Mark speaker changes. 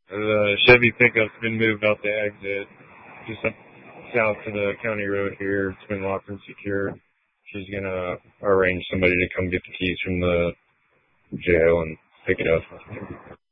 Speaker 1: The Chevy pickup's been moved out the exit, just up south to the county road here. It's been locked and secure. She's gonna arrange somebody to come get the keys from the jail and pick it up.